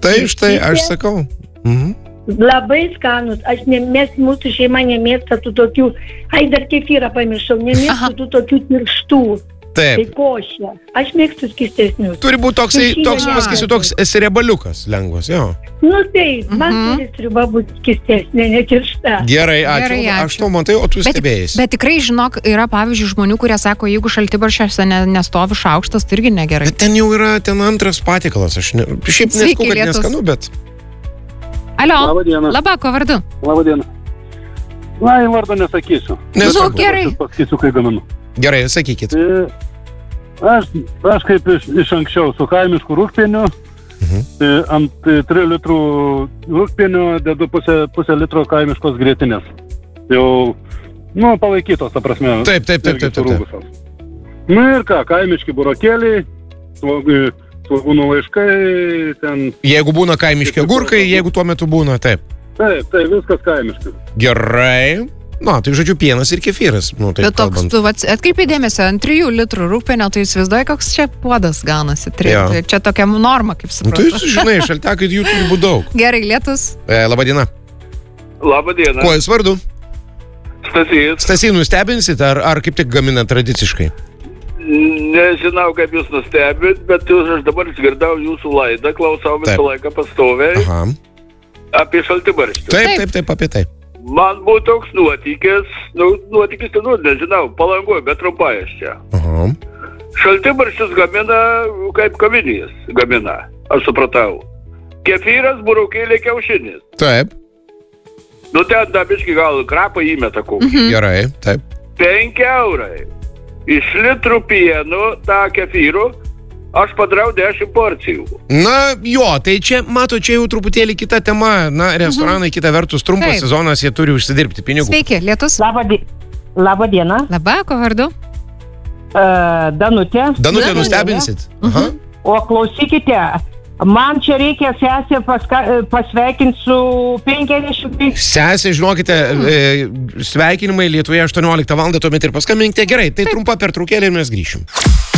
Tai štai, aš sakau. Labai skanus. Mūsų šeima nemėgsta tų tokių, dar kefyrą pamiršau, nemėgsta tų tokių tirštų. Taip. Tai košė. Aš mėgstu skistesnius. Turi būti toks, pasakysiu, toks riebaliukas lengvas, jo. Nu taip, man turi sriuba būti skistesnė, netiršta. Gerai, ačiū. Aš to matai, o tu stebėjai. Bet tikrai, žinok, yra pavyzdžiui žmonių, kurie sako, jeigu šaltibarščiuose nestovi šaukštas, tai irgi negerai. Bet ten jau yra antras patiekalas. Aš šiaip nesakau, kad neskanu, bet... Alio, Labadiena. Ko vardu? Labadiena. Na, į vardą nesakysiu. Gerai. Pasakysiu, kai gaminu. Gerai, sakykit. Aš kaip iš anksčiau su kaimišku rūgpieniu, ant 3 litrų rūgpienio dedu pusę litro kaimiškos grietinės. Jau, palaikytos, ta prasme. Taip. Nu ir ką, kaimiški burokėliai, svogūnų laiškai, ten... Jeigu būna kaimiški agurkai, jeigu tuo metu būna, taip. Taip, viskas kaimiški. Gerai. Tai žodžiu pienas ir kefyras. Bet toks, tu atkreipi dėmesį, ant 3 litrų rūgpienio, tai įsivaizduoji, koks čia puodas gaunasi. Čia tokia norma, kaip suprantu. Tu žinai, šaltekai jų turi būti daug. Gerai, lietus. Labadiena. Labadiena. Kuo jūs vardu? Stasys. Stasy, nustebinsit, ar kaip tik gamina tradiciškai? Nežinau, kaip jūs nustebit, bet aš dabar išgirdau jūsų laidą, klausau visą laiką pastoviai. Apie šaltibarščius. Taip, apie tai. Man buvo toks nuotykis, nežinau, Palangoje, bet trumpai aš čia. Šaltibarščius gamina, kaip kavinės gamina, aš supratau. Kefyras, burokėliai, kiaušinis. Taip. Ten dabiškai gal krapą įmeta kokį. Gerai, taip. 5 eurai. Iš litrų pieno tą kefyrų aš padarau 10 porcijų. Tai čia, čia jau truputėlį kita tema. Restoranai kita vertus, trumpas sezonas, jie turi užsidirbti pinigų. Sveiki, lietus. Labadiena. Ko vardu? Danutė. Danutė, nustebinsit? O klausykite, man čia reikia sesę pasveikinti su 50. Sesė, žinokite, sveikinimai Lietuvoje 18 val. Tuomet ir paskambinkite. Gerai, tai trumpa pertraukėlė ir mes grįšim.